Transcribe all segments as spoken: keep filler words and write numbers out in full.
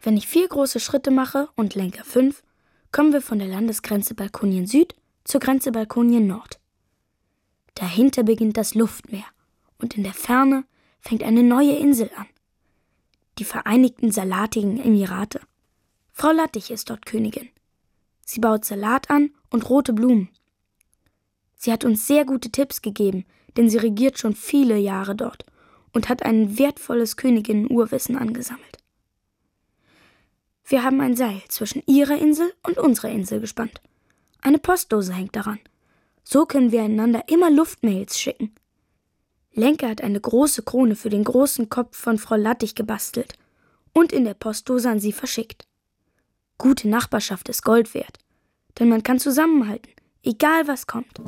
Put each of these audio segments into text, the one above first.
Wenn ich vier große Schritte mache und Lenker fünf, kommen wir von der Landesgrenze Balkonien Süd zur Grenze Balkonien Nord. Dahinter beginnt das Luftmeer und in der Ferne fängt eine neue Insel an. Die Vereinigten Salatigen Emirate. Frau Lattich ist dort Königin. Sie baut Salat an und rote Blumen. Sie hat uns sehr gute Tipps gegeben, denn sie regiert schon viele Jahre dort und hat ein wertvolles Königinnen-Urwissen angesammelt. Wir haben ein Seil zwischen ihrer Insel und unserer Insel gespannt. Eine Postdose hängt daran. So können wir einander immer Luftmails schicken. Lenker hat eine große Krone für den großen Kopf von Frau Lattich gebastelt und in der Postdose an sie verschickt. Gute Nachbarschaft ist Gold wert, denn man kann zusammenhalten, egal was kommt.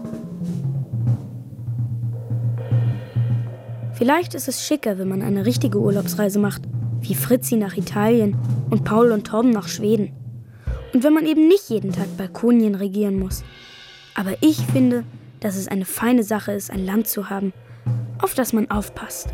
Vielleicht ist es schicker, wenn man eine richtige Urlaubsreise macht, wie Fritzi nach Italien und Paul und Torben nach Schweden. Und wenn man eben nicht jeden Tag Balkonien regieren muss. Aber ich finde, dass es eine feine Sache ist, ein Land zu haben, auf das man aufpasst.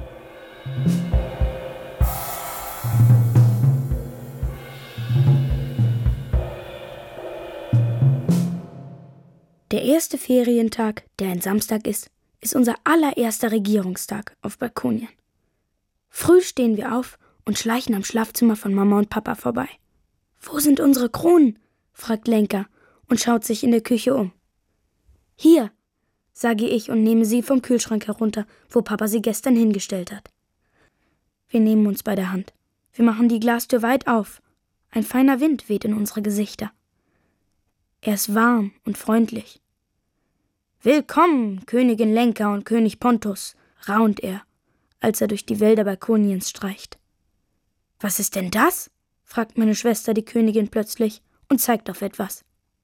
Der erste Ferientag, der ein Samstag ist, ist unser allererster Regierungstag auf Balkonien. Früh stehen wir auf und schleichen am Schlafzimmer von Mama und Papa vorbei. »Wo sind unsere Kronen?« fragt Lenker und schaut sich in der Küche um. »Hier«, sage ich und nehme sie vom Kühlschrank herunter, wo Papa sie gestern hingestellt hat. Wir nehmen uns bei der Hand. Wir machen die Glastür weit auf. Ein feiner Wind weht in unsere Gesichter. Er ist warm und freundlich. »Willkommen, Königin Lenka und König Pontus«, raunt er, als er durch die Wälder Balkoniens streicht. »Was ist denn das?« fragt meine Schwester die Königin plötzlich und zeigt auf etwas.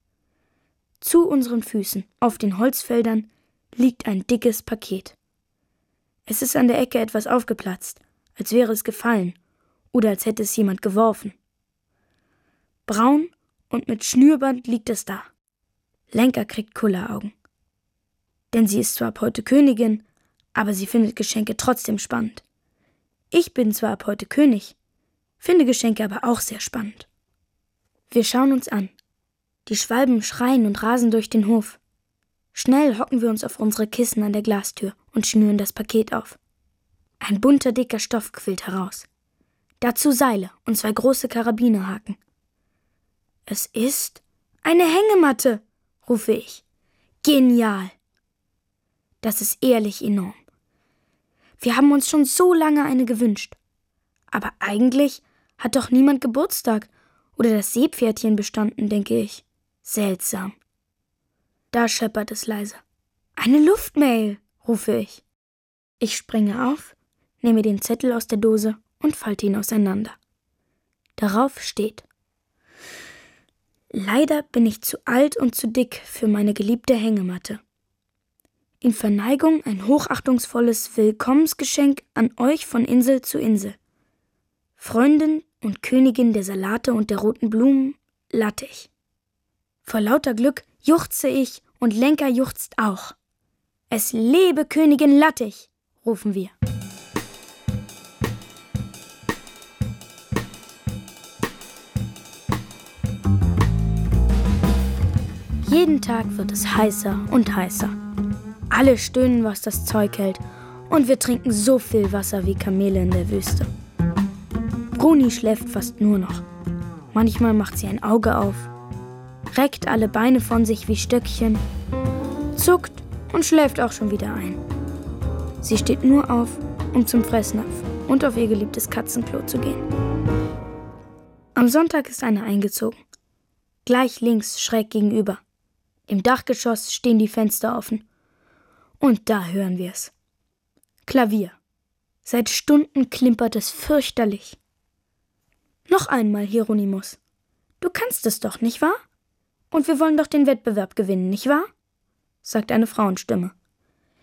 Zu unseren Füßen, auf den Holzfeldern, liegt ein dickes Paket. Es ist an der Ecke etwas aufgeplatzt, als wäre es gefallen oder als hätte es jemand geworfen. Braun und mit Schnürband liegt es da. Lenka kriegt Kulleraugen. Denn sie ist zwar ab heute Königin, aber sie findet Geschenke trotzdem spannend. Ich bin zwar ab heute König, finde Geschenke aber auch sehr spannend. Wir schauen uns an. Die Schwalben schreien und rasen durch den Hof. Schnell hocken wir uns auf unsere Kissen an der Glastür und schnüren das Paket auf. Ein bunter, dicker Stoff quillt heraus. Dazu Seile und zwei große Karabinerhaken. »Es ist eine Hängematte«, rufe ich. »Genial!« Das ist ehrlich enorm. Wir haben uns schon so lange eine gewünscht. Aber eigentlich hat doch niemand Geburtstag oder das Seepferdchen bestanden, denke ich. Seltsam. Da scheppert es leise. »Eine Luftmail«, rufe ich. Ich springe auf, nehme den Zettel aus der Dose und falte ihn auseinander. Darauf steht: »Leider bin ich zu alt und zu dick für meine geliebte Hängematte. In Verneigung ein hochachtungsvolles Willkommensgeschenk an euch von Insel zu Insel. Freundin und Königin der Salate und der roten Blumen, Lattich.« Vor lauter Glück juchze ich und Lenka juchzt auch. »Es lebe Königin Lattich«, rufen wir. Jeden Tag wird es heißer und heißer. Alle stöhnen, was das Zeug hält, und wir trinken so viel Wasser wie Kamele in der Wüste. Bruni schläft fast nur noch. Manchmal macht sie ein Auge auf, reckt alle Beine von sich wie Stöckchen, zuckt und schläft auch schon wieder ein. Sie steht nur auf, um zum Fressnapf und auf ihr geliebtes Katzenklo zu gehen. Am Sonntag ist eine eingezogen. Gleich links, schräg gegenüber. Im Dachgeschoss stehen die Fenster offen. Und da hören wir es. Klavier. Seit Stunden klimpert es fürchterlich. Noch einmal, Hieronymus. Du kannst es doch, nicht wahr? Und wir wollen doch den Wettbewerb gewinnen, nicht wahr? Sagt eine Frauenstimme.